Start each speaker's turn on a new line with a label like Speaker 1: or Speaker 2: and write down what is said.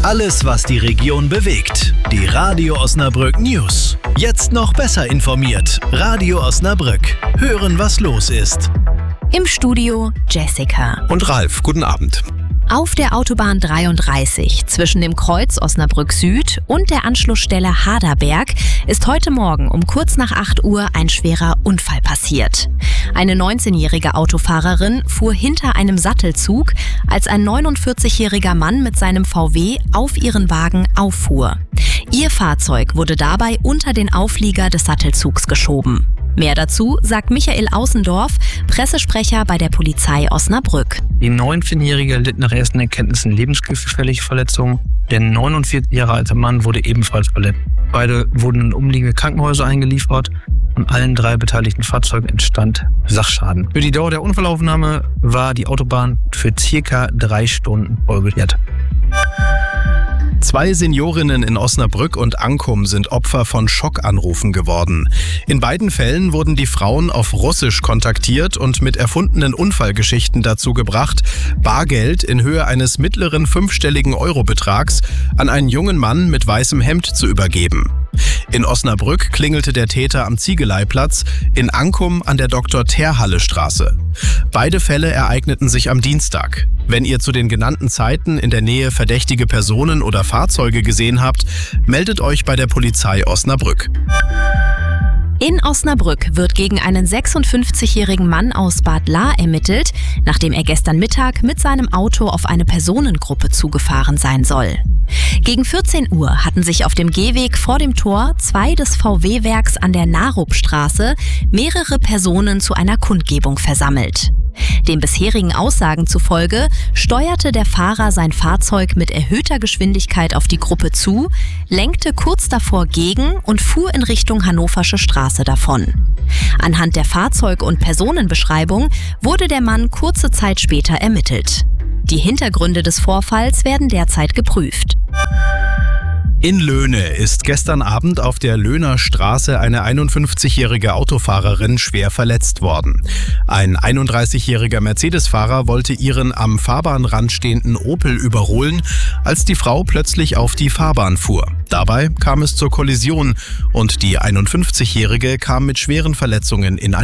Speaker 1: Alles, was die Region bewegt. Die Radio Osnabrück News. Jetzt noch besser informiert. Radio Osnabrück. Hören, was los ist.
Speaker 2: Im Studio Jessica
Speaker 3: und Ralf. Guten Abend.
Speaker 2: Auf der Autobahn 33 zwischen dem Kreuz Osnabrück Süd und der Anschlussstelle Haderberg ist heute Morgen um kurz nach 8 Uhr ein schwerer Unfall passiert. Eine 19-jährige Autofahrerin fuhr hinter einem Sattelzug, als ein 49-jähriger Mann mit seinem VW auf ihren Wagen auffuhr. Ihr Fahrzeug wurde dabei unter den Auflieger des Sattelzugs geschoben. Mehr dazu sagt Michael Außendorf, Pressesprecher bei der Polizei Osnabrück.
Speaker 4: Die 19-Jährige litt nach ersten Erkenntnissen lebensgefährliche Verletzungen. Der 49 Jahre alte Mann wurde ebenfalls verletzt. Beide wurden in umliegende Krankenhäuser eingeliefert und allen 3 beteiligten Fahrzeugen entstand Sachschaden. Für die Dauer der Unfallaufnahme war die Autobahn für ca. 3 Stunden vollgesperrt.
Speaker 3: 2 Seniorinnen in Osnabrück und Ankum sind Opfer von Schockanrufen geworden. In beiden Fällen wurden die Frauen auf Russisch kontaktiert und mit erfundenen Unfallgeschichten dazu gebracht, Bargeld in Höhe eines mittleren 5-stelligen Eurobetrags an einen jungen Mann mit weißem Hemd zu übergeben. In Osnabrück klingelte der Täter am Ziegeleiplatz, in Ankum an der Dr.-Terhalle-Straße. Beide Fälle ereigneten sich am Dienstag. Wenn ihr zu den genannten Zeiten in der Nähe verdächtige Personen oder Fahrzeuge gesehen habt, meldet euch bei der Polizei Osnabrück.
Speaker 2: In Osnabrück wird gegen einen 56-jährigen Mann aus Bad Lahr ermittelt, nachdem er gestern Mittag mit seinem Auto auf eine Personengruppe zugefahren sein soll. Gegen 14 Uhr hatten sich auf dem Gehweg vor dem Tor 2 des VW-Werks an der Narupstraße mehrere Personen zu einer Kundgebung versammelt. Den bisherigen Aussagen zufolge steuerte der Fahrer sein Fahrzeug mit erhöhter Geschwindigkeit auf die Gruppe zu, lenkte kurz davor gegen und fuhr in Richtung Hannoversche Straße davon. Anhand der Fahrzeug- und Personenbeschreibung wurde der Mann kurze Zeit später ermittelt. Die Hintergründe des Vorfalls werden derzeit geprüft.
Speaker 3: In Löhne ist gestern Abend auf der Löhner Straße eine 51-jährige Autofahrerin schwer verletzt worden. Ein 31-jähriger Mercedes-Fahrer wollte ihren am Fahrbahnrand stehenden Opel überholen, als die Frau plötzlich auf die Fahrbahn fuhr. Dabei kam es zur Kollision und die 51-jährige kam mit schweren Verletzungen in ein